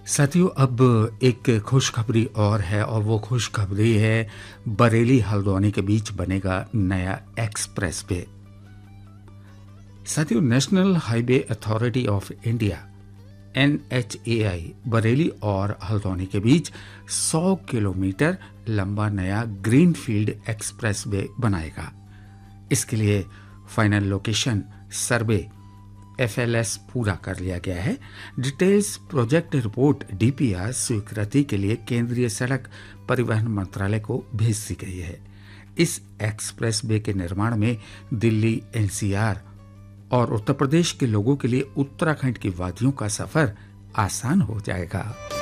साथियों, अब एक खुशखबरी और है और वो खुशखबरी है बरेली हल्द्वानी के बीच बनेगा नया एक्सप्रेस वे। साथियों, national highway authority of India NHAI Bareilly और हल्द्वानी के बीच 100 किलोमीटर लंबा नया ग्रीनफील्ड एक्सप्रेस वे बनाएगा। इसके लिए फाइनल लोकेशन सर्वे FLS पूरा कर लिया गया है। डिटेल्स प्रोजेक्ट रिपोर्ट DPR स्वीकृति के लिए केंद्रीय सड़क परिवहन मंत्रालय को भेज दी गई है। इस एक्सप्रेस वे के निर्माण में दिल्ली, NCR और उत्तर प्रदेश के लोगों के लिए उत्तराखंड की वादियों का सफर आसान हो जाएगा।